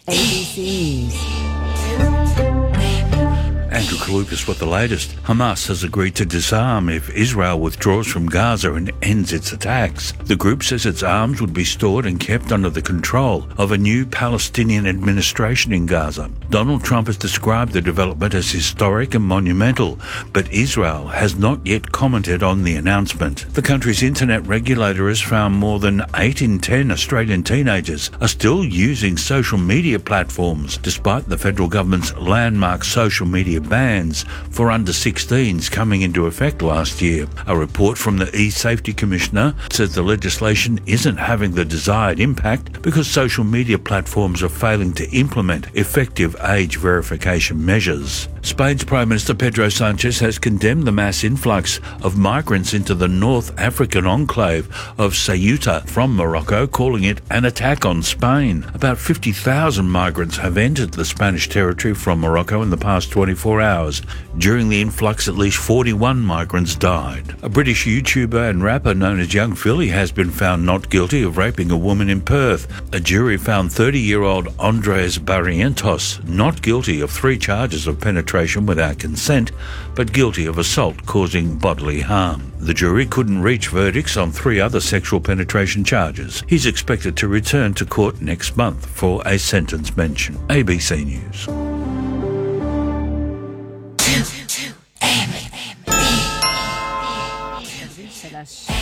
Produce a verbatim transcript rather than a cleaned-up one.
A B C News. Andrew Kalukas with the latest. Hamas has agreed to disarm if Israel withdraws from Gaza and ends its attacks. The group says its arms would be stored and kept under the control of a new Palestinian administration in Gaza. Donald Trump has described the development as historic and monumental, but Israel has not yet commented on the announcement. The country's internet regulator has found more than eight in ten Australian teenagers are still using social media platforms, despite the federal government's landmark social media bans for under sixteens coming into effect last year. A report from the E-Safety Commissioner says the legislation isn't having the desired impact because social media platforms are failing to implement effective age verification measures. Spain's Prime Minister Pedro Sanchez has condemned the mass influx of migrants into the North African enclave of Ceuta from Morocco, calling it an attack on Spain. About fifty thousand migrants have entered the Spanish territory from Morocco in the past twenty-four hours. During the influx, at least forty-one migrants died. A British YouTuber and rapper known as Young Philly has been found not guilty of raping a woman in Perth. A jury found thirty-year-old Andres Barrientos not guilty of three charges of penetration without consent, but guilty of assault causing bodily harm. The jury couldn't reach verdicts on three other sexual penetration charges. He's expected to return to court next month for a sentence mention. A B C News. C'est la